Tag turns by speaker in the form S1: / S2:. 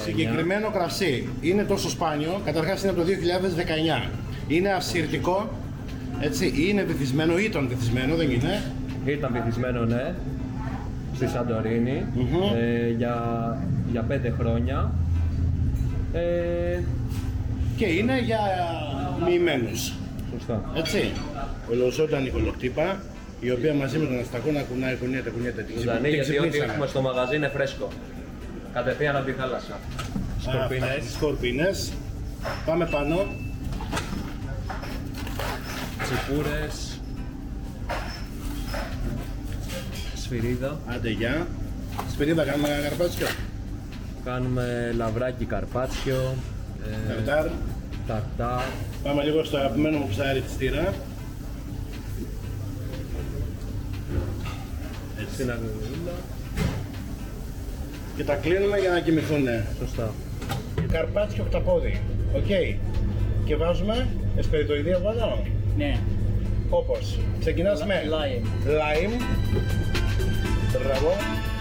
S1: συγκεκριμένο κρασί είναι τόσο σπάνιο, καταρχάς είναι από το 2019. Είναι ασυρτικό, έτσι, είναι βυθισμένο, ήταν βυθισμένο, δεν είναι?
S2: Ήταν βυθισμένο, ναι, στη Σαντορίνη για 5 χρόνια.
S1: Και είναι για μοιημένους.
S2: Σωστά.
S1: Έτσι. Ολοζώντανη κολοκτύπα, η οποία μαζί με τον αστακό να κουνιέται.
S2: Ζωντανή, γιατί ό,τι έχουμε στο μαγαζί είναι φρέσκο. Κατευθείαν από τη θάλασσα.
S1: Σκορπίνες. Πάμε πάνω.
S2: Τσιπούρες. Σφυρίδα.
S1: Άντε γεια. Σφυρίδα κάνουμε καρπάτσιο.
S2: Κάνουμε λαβράκι καρπάτσιο.
S1: Ταρτάρ.
S2: Ταρτάρ.
S1: Πάμε λίγο στο αγαπημένο μου ψάρι της τύρα.
S2: Στην αγγλίδα.
S1: Και τα κλείνουμε για να κοιμηθούνε.
S2: Σωστά.
S1: Καρπάτσιο οκταπόδι. Οκ. Και βάζουμε εσπεριτοειδή από εδώ.
S3: Ναι.
S1: Όπως. Ξεκινάς με
S3: Lime.
S1: lime. Μπράβο.